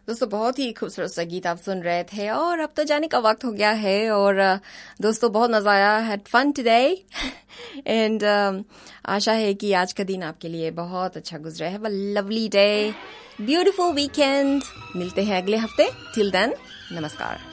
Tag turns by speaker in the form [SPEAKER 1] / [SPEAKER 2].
[SPEAKER 1] दोस्तों बहुत ही खूबसूरत सा गीत आप सुन रहे थे और अब तो जाने का वक्त हो गया है। और दोस्तों बहुत मजा आया, हैड फन टुडे एंड आशा है कि आज का दिन आपके लिए बहुत अच्छा गुजरा है। Have a lovely day, beautiful weekend. मिलते हैं अगले हफ्ते। टिल देन, नमस्कार।